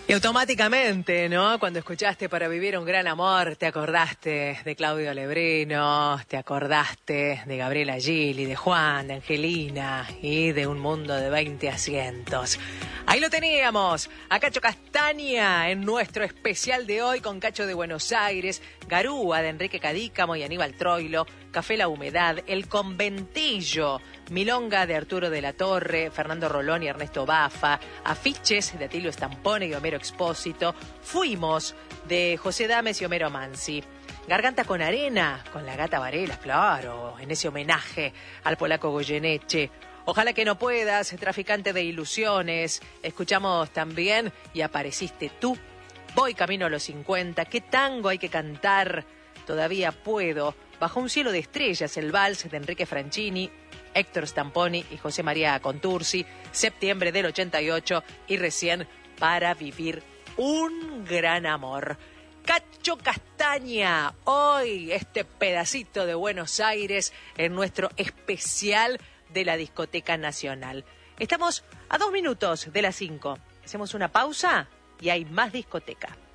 Y automáticamente, ¿no? Cuando escuchaste Para vivir un gran amor, te acordaste de Claudio Lebrino, te acordaste de Gabriela Gili, de Juan, de Angelina y de Un mundo de 20 asientos. Ahí lo teníamos, a Cacho Castaña en nuestro especial de hoy con Cacho de Buenos Aires, Garúa de Enrique Cadícamo y Aníbal Troilo, Café La Humedad, El Conventillo, Milonga de Arturo de la Torre, Fernando Rolón y Ernesto Bafa, Afiches de Atilio Stampone y Homero Expósito, Fuimos de José Dames y Homero Mansi, Garganta con Arena, con la Gata Varela, claro, en ese homenaje al polaco Goyeneche. Ojalá que no puedas, Traficante de Ilusiones. Escuchamos también Y apareciste tú. Voy camino a los 50. ¿Qué tango hay que cantar? Todavía puedo. Bajo un cielo de estrellas, el vals de Enrique Franchini, Héctor Stamponi y José María Contursi. Septiembre del 88 y recién Para vivir un gran amor. Cacho Castaña, hoy este pedacito de Buenos Aires en nuestro especial de la Discoteca Nacional. Estamos a 2 minutos de las 5. Hacemos una pausa y hay más discoteca.